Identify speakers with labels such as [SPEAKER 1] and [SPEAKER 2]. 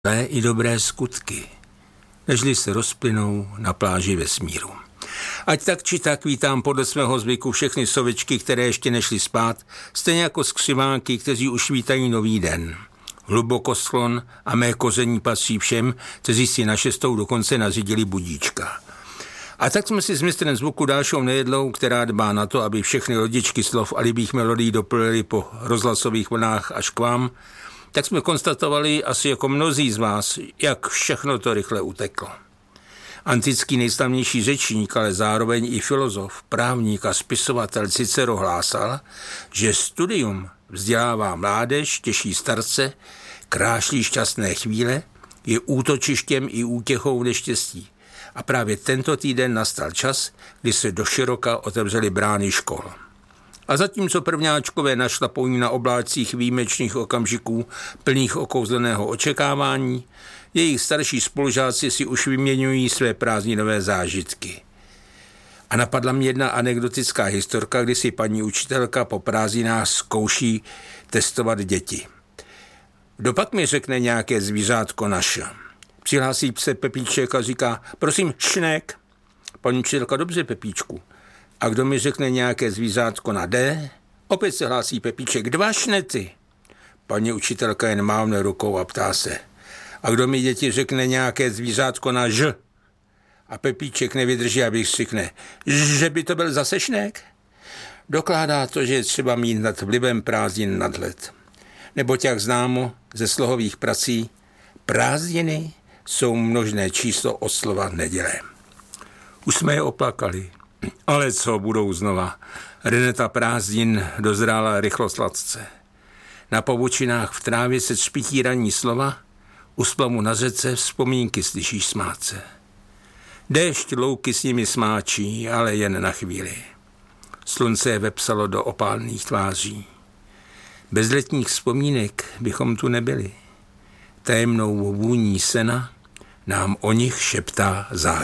[SPEAKER 1] i dobré skutky, nežli se rozplynou na pláži vesmíru. Ať tak či tak vítám podle svého zvyku všechny sovičky, které ještě nešly spát, stejně jako skřiváky, kteří už vítají nový den. Hlubokosklon a mé koření patří všem, kteří si na 6. dokonce nařídili budíčka. A tak jsme si s mistrem zvuku Dášou Nejedlou, která dbá na to, aby všechny rodičky slov a libých melodií doplnily po rozhlasových vlnách až k vám, tak jsme konstatovali asi jako mnozí z vás, jak všechno to rychle uteklo. Antický nejslavnější řečník, ale zároveň i filozof, právník a spisovatel Cicero hlásal, že studium vzdělává mládež, těší starce, krášlí šťastné chvíle, je útočištěm i útěchou v neštěstí. A právě tento týden nastal čas, kdy se doširoka otevřely brány škol. A zatímco prvňáčkové našlapují na obláčcích výjimečných okamžiků plných okouzleného očekávání, jejich starší spolužáci si už vyměňují své prázdninové zážitky. A napadla mě jedna anekdotická historka, kdy si paní učitelka po prázdninách zkouší testovat děti. Dopak mi řekne nějaké zvířátko naše. Přihlásí se Pepíček a říká, prosím, šnek. Paní učitelka, dobře, Pepíčku. A kdo mi řekne nějaké zvířátko na D? Opět se hlásí Pepíček, 2 šnety. Paní učitelka jen mávne rukou a ptá se. A kdo mi děti řekne nějaké zvířátko na Ž? A Pepíček nevydrží a vykřikne, že by to byl zase šnek? Dokládá to, že je třeba mít nad vlivem prázdnin nadhled. Neboť jak známo ze slohových prací, prázdniny jsou množné číslo od slova neděle. Už jsme je oplakali, ale co budou znova? Reneta prázdnin dozrála rychlosladce. Na povučinách v trávě se třpití ranní slova, u splamu na řece vzpomínky slyšíš smát se. Déšť louky s nimi smáčí, ale jen na chvíli. Slunce je vepsalo do opálných tváří. Bez letních vzpomínek bychom tu nebyli. Tajemnou vůní sena nám o nich šeptá zář.